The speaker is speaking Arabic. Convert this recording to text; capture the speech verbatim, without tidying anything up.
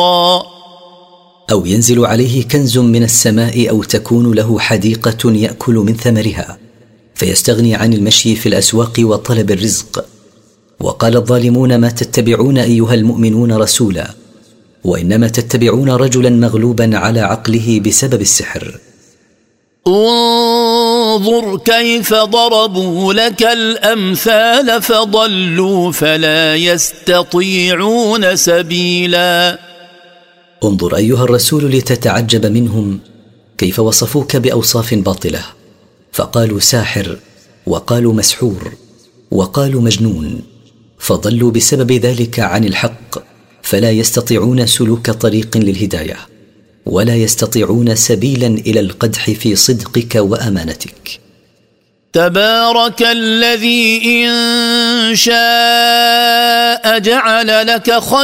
أو ينزل عليه كنز من السماء أو تكون له حديقة يأكل من ثمرها فيستغني عن المشي في الأسواق وطلب الرزق. وقال الظالمون: ما تتبعون أيها المؤمنون رسولا، وإنما تتبعون رجلا مغلوبا على عقله بسبب السحر. انظر كيف ضربوا لك الأمثال فضلوا فلا يستطيعون سبيلا. انظر أيها الرسول لتتعجب منهم كيف وصفوك بأوصاف باطلة، فقالوا ساحر، وقالوا مسحور، وقالوا مجنون، فضلوا بسبب ذلك عن الحق، فلا يستطيعون سلوك طريق للهداية، ولا يستطيعون سبيلا إلى القدح في صدقك وأمانتك. تبارك الذي إن شاء جعل لك خير